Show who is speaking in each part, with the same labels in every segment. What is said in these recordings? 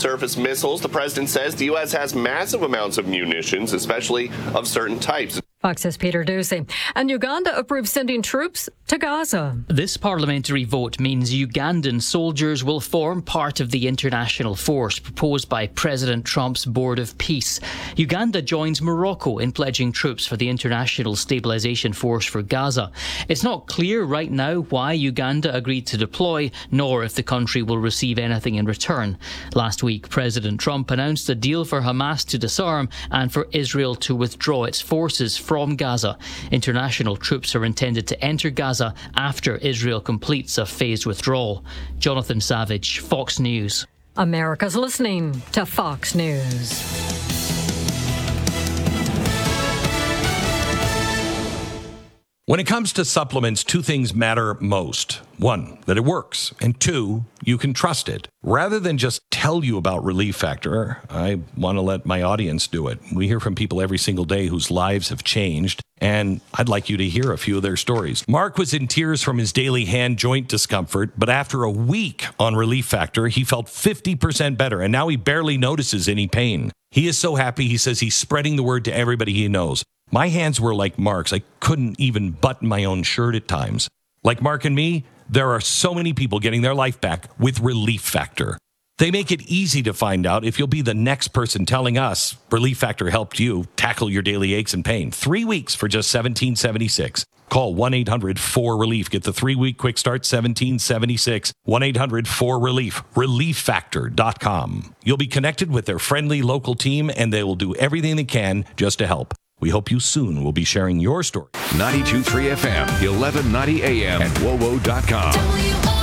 Speaker 1: surface missiles. The president says the U.S. has massive amounts of munitions, especially of certain types.
Speaker 2: Fox's Peter Ducey. And Uganda approves sending troops to Gaza.
Speaker 3: This parliamentary vote means Ugandan soldiers will form part of the international force proposed by President Trump's Board of Peace. Uganda joins Morocco in pledging troops for the International Stabilization Force for Gaza. It's not clear right now why Uganda agreed to deploy, nor if the country will receive anything in return. Last week, President Trump announced a deal for Hamas to disarm and for Israel to withdraw its forces from Gaza. International troops are intended to enter Gaza after Israel completes a phased withdrawal. Jonathan Savage, Fox News.
Speaker 2: America's listening to Fox News.
Speaker 4: When it comes to supplements, two things matter most. One, that it works. And two, you can trust it. Rather than just tell you about Relief Factor, I want to let my audience do it. We hear from people every single day whose lives have changed, and I'd like you to hear a few of their stories. Mark was in tears from his daily hand joint discomfort, but after a week on Relief Factor, he felt 50% better, and now he barely notices any pain. He is so happy, he says he's spreading the word to everybody he knows. My hands were like Mark's. I couldn't even button my own shirt at times. Like Mark and me, there are so many people getting their life back with Relief Factor. They make it easy to find out if you'll be the next person telling us Relief Factor helped you tackle your daily aches and pain. 3 weeks for just $17.76. Call 1-800-4RELIEF. Get the 3-week quick start, $17.76. 1-800-4RELIEF. ReliefFactor.com. You'll be connected with their friendly local team, and they will do everything they can just to help. We hope you soon will be sharing your story.
Speaker 5: 92.3 FM, 1190 AM, and WOWO.com.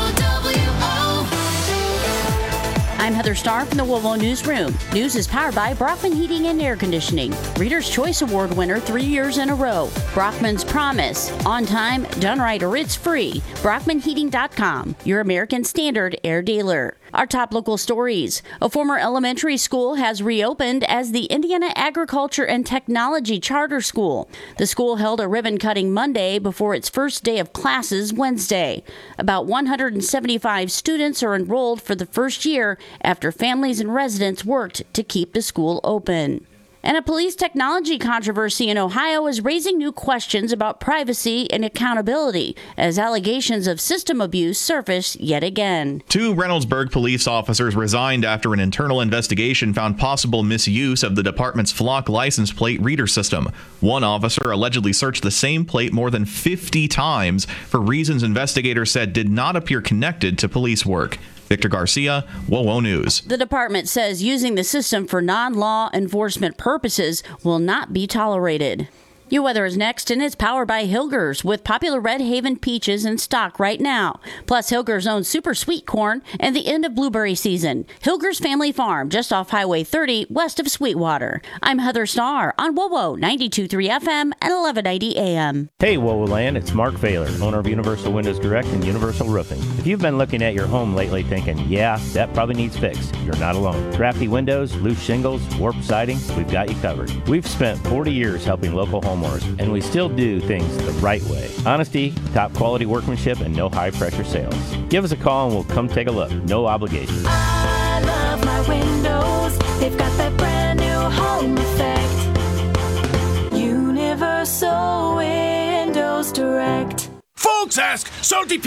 Speaker 6: I'm Heather Starr from the WOWO Newsroom. News is powered by Brockman Heating and Air Conditioning. Reader's Choice Award winner 3 years in a row. Brockman's Promise. On time, done right, or it's free. BrockmanHeating.com, your American Standard air dealer. Our top local stories. A former elementary school has reopened as the Indiana Agriculture and Technology Charter School. The school held a ribbon-cutting Monday before its first day of classes Wednesday. About 175 students are enrolled for the first year after families and residents worked to keep the school open. And a police technology controversy in Ohio is raising new questions about privacy and accountability as allegations of system abuse surface yet again.
Speaker 7: 2 Reynoldsburg police officers resigned after an internal investigation found possible misuse of the department's Flock license plate reader system. One officer allegedly searched the same plate more than 50 times for reasons investigators said did not appear connected to police work. Victor Garcia, WOWO News.
Speaker 6: The department says using the system for non-law enforcement purposes will not be tolerated. Your weather is next, and it's powered by Hilgers, with popular Red Haven peaches in stock right now. Plus, Hilgers owns super sweet corn and the end of blueberry season. Hilgers Family Farm, just off Highway 30, west of Sweetwater. I'm Heather Starr on WOWO 92.3 FM and 1190 AM.
Speaker 8: Hey, WOWO Land, it's Mark Baylor, owner of Universal Windows Direct and Universal Roofing. If you've been looking at your home lately thinking, yeah, that probably needs fixed, you're not alone. Drafty windows, loose shingles, warped siding, we've got you covered. We've spent 40 years helping local homeowners, and we still do things the right way. Honesty, top quality workmanship, and no high pressure sales. Give us a call and we'll come take a look. No obligation.
Speaker 9: I love my windows. They've got that brand new home effect. Universal Windows Direct.
Speaker 10: Folks ask, Salty